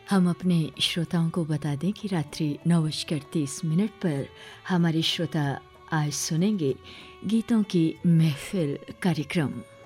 हम अपने श्रोताओं को बता दें कि रात्रि 9:30 पर हमारे श्रोता आज सुनेंगे गीतों की महफिल कार्यक्रम।